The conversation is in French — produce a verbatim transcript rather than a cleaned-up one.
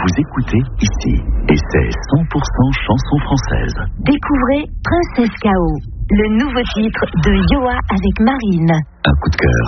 vous écoutez ici. Et c'est cent pour cent chanson française. Découvrez Princesse K O, le nouveau titre de Yoa avec Marine. Un coup de cœur